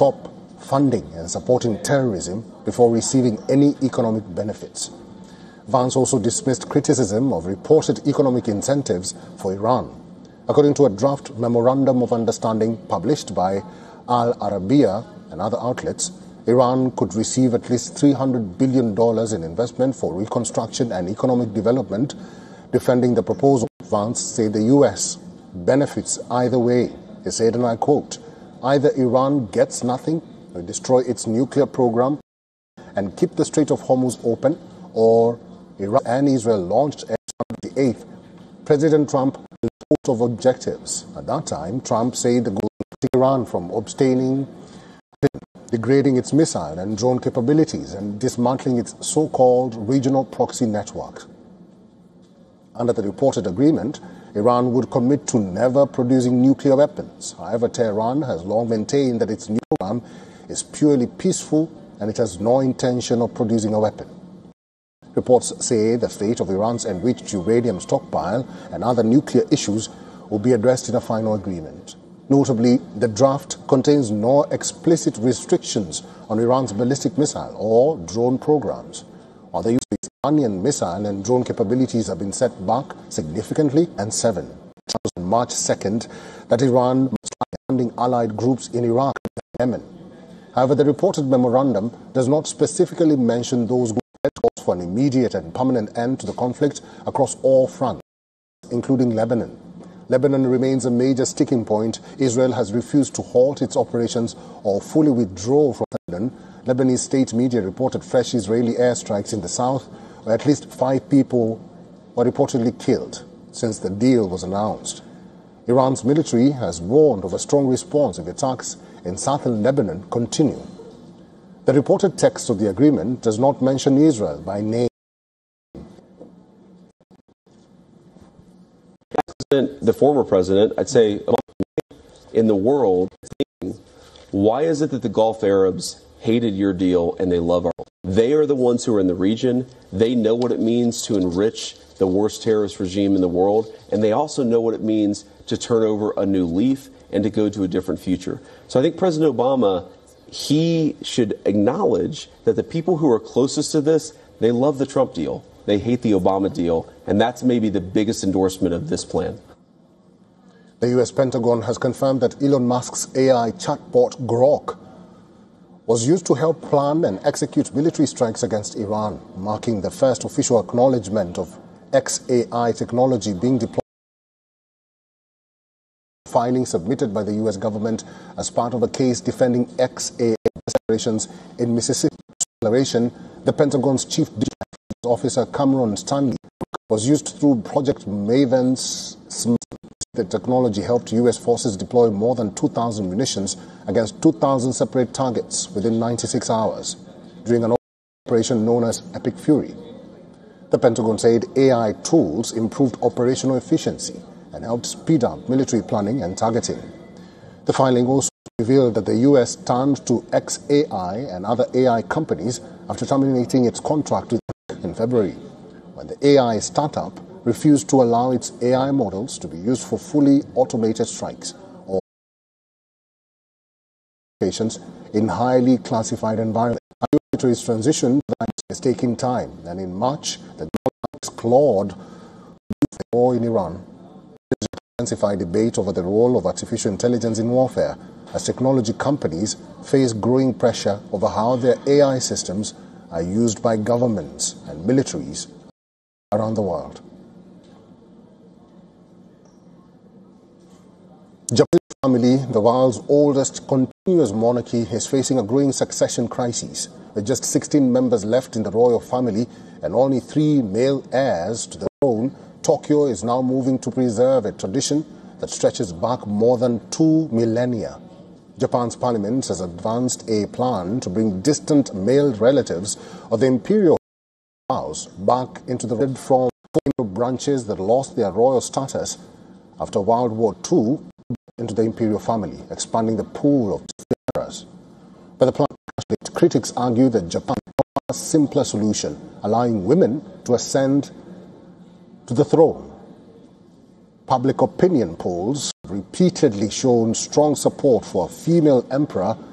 stop funding and supporting terrorism before receiving any economic benefits. Vance also dismissed criticism of reported economic incentives for Iran. According to a draft memorandum of understanding published by Al Arabiya and other outlets, Iran could receive at least $300 billion in investment for reconstruction and economic development. Defending the proposal, Vance said the U.S. benefits either way. He said, and I quote, "Either Iran gets nothing, or destroy its nuclear program and keep the Strait of Hormuz open, or Iran and Israel launched on the 8th. President Trump had a host of objectives. At that time, Trump said the goal was to Iran from abstaining, degrading its missile and drone capabilities, and dismantling its so-called regional proxy network. Under the reported agreement, Iran would commit to never producing nuclear weapons. However, Tehran has long maintained that its nuclear program is purely peaceful and it has no intention of producing a weapon. Reports say the fate of Iran's enriched uranium stockpile and other nuclear issues will be addressed in a final agreement. Notably, the draft contains no explicit restrictions on Iran's ballistic missile or drone programs. While the use of Iranian missile and drone capabilities have been set back significantly, and 7. On March 2nd, that Iran must start funding allied groups in Iraq and Yemen. However, the reported memorandum does not specifically mention those groups calls for an immediate and permanent end to the conflict across all fronts, including Lebanon. Lebanon remains a major sticking point. Israel has refused to halt its operations or fully withdraw from Lebanon. Lebanese state media reported fresh Israeli airstrikes in the south, where at least 5 people were reportedly killed since the deal was announced. Iran's military has warned of a strong response if attacks in southern Lebanon continue. The reported text of the agreement does not mention Israel by name. The former president, I'd say, in the world, why is it that the Gulf Arabs hated your deal and they love our deal? They are the ones who are in the region. They know what it means to enrich the worst terrorist regime in the world, and they also know what it means to turn over a new leaf and to go to a different future. So I think President Obama, he should acknowledge that the people who are closest to this, they love the Trump deal. They hate the Obama deal, and that's maybe the biggest endorsement of this plan. The U.S. Pentagon has confirmed that Elon Musk's AI chatbot Grok was used to help plan and execute military strikes against Iran, marking the first official acknowledgement of XAI technology being deployed. Filing submitted by the U.S. government as part of a case defending XAI operations in Mississippi. The Pentagon's chief digital officer Cameron Stanley was used through Project Maven's. The technology helped U.S. forces deploy more than 2,000 munitions against 2,000 separate targets within 96 hours during an operation known as Epic Fury. The Pentagon said AI tools improved operational efficiency and helped speed up military planning and targeting. The filing also revealed that the U.S. turned to XAI and other AI companies after terminating its contract with them in February, when the AI startup refused to allow its AI models to be used for fully automated strikes or operations in highly classified environments. The military's transition is taking time, and in March, the government clawed war in Iran. There is an intensified debate over the role of artificial intelligence in warfare, as technology companies face growing pressure over how their AI systems are used by governments and militaries around the world. Japanese family, the world's oldest continuous monarchy, is facing a growing succession crisis. With just 16 members left in the royal family and only 3 male heirs to the throne, Tokyo is now moving to preserve a tradition that stretches back more than 2 millennia. Japan's parliament has advanced a plan to bring distant male relatives of the imperial house back into the red from branches that lost their royal status after World War II into the imperial family, expanding the pool of heirs. But the plan, critics argue that Japan has a simpler solution, allowing women to ascend to the throne. Public opinion polls have repeatedly shown strong support for a female emperor